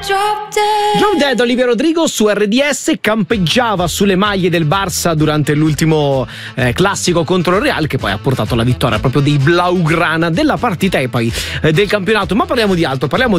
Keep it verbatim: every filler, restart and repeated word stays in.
Drop Dead, Olivia Rodrigo su R D S, campeggiava sulle maglie del Barça durante l'ultimo eh, classico contro il Real, che poi ha portato la vittoria proprio dei Blaugrana della partita e poi eh, del campionato. Ma parliamo di altro, parliamo